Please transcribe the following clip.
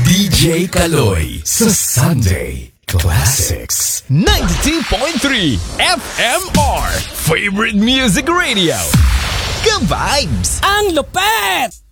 DJ Kaloy sa Sunday Classics 92.3 FMR Favorite Music Radio. Ka-vibes! Ang lupet!